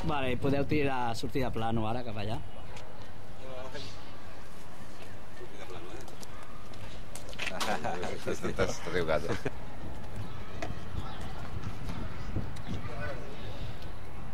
Vale, podeu sortir de plano ara cap allà. T'has equivocat.